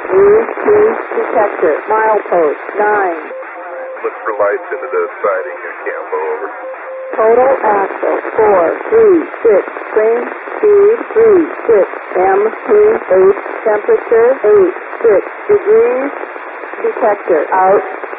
detector. Milepost 9. Look for lights into the siding and Campo, over. Total axle 436. Train speed 36. MT8. Temperature 86 degrees. Detector out.